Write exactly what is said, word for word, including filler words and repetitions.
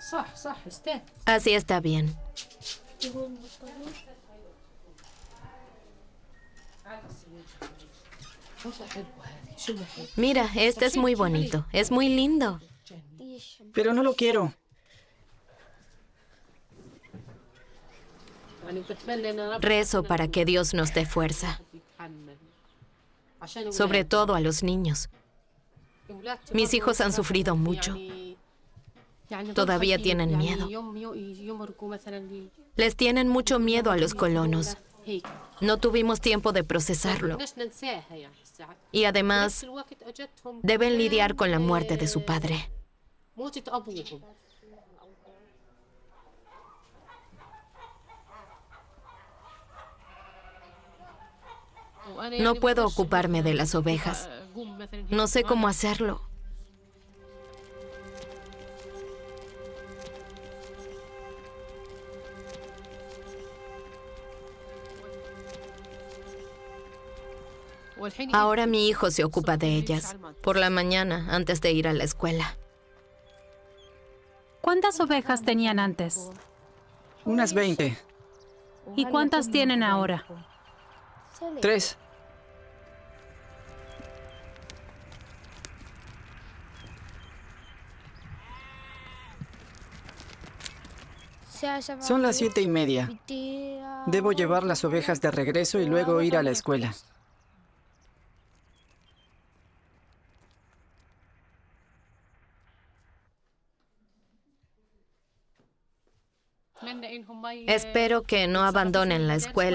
Así está bien. Mira, este es muy bonito. Es muy lindo. Pero no lo quiero. Rezo para que Dios nos dé fuerza. Sobre todo a los niños. Mis hijos han sufrido mucho. Todavía tienen miedo. Les tienen mucho miedo a los colonos. No tuvimos tiempo de procesarlo. Y además, deben lidiar con la muerte de su padre. No puedo ocuparme de las ovejas. No sé cómo hacerlo. Ahora mi hijo se ocupa de ellas, por la mañana, antes de ir a la escuela. ¿Cuántas ovejas tenían antes? Unas veinte. ¿Y cuántas tienen ahora? Tres. Son las siete y media. Debo llevar las ovejas de regreso y luego ir a la escuela. Espero que no abandonen la escuela.